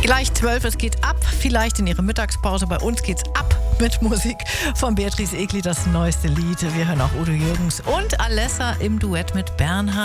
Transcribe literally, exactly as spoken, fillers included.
Gleich zwölf, es geht ab, vielleicht in Ihre Mittagspause. Bei uns geht's ab mit Musik von Beatrice Egli, das neueste Lied. Wir hören auch Udo Jürgens und Alessa im Duett mit Bernhard.